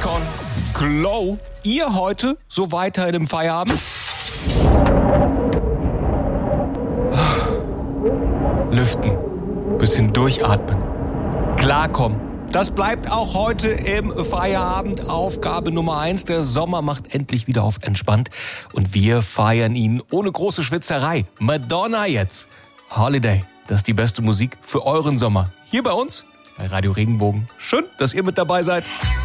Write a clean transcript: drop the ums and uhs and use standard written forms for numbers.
Con Glow. Ihr heute so weiter im Feierabend? Lüften, bisschen durchatmen, klarkommen. Das bleibt auch heute im Feierabend Aufgabe Nummer 1. Der Sommer macht endlich wieder auf entspannt und wir feiern ihn ohne große Schwitzerei. Madonna jetzt. Holiday, das ist die beste Musik für euren Sommer. Hier bei uns, bei Radio Regenbogen. Schön, dass ihr mit dabei seid.